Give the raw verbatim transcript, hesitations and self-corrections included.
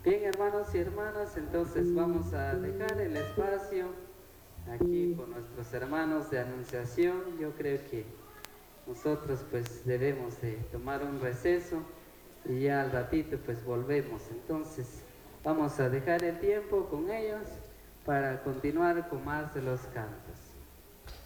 Bien, hermanos y hermanas, entonces vamos a dejar el espacio aquí con nuestros hermanos de Anunciación. Yo creo que nosotros pues debemos de tomar un receso y ya al ratito pues volvemos. Entonces vamos a dejar el tiempo con ellos para continuar con más de los cantos.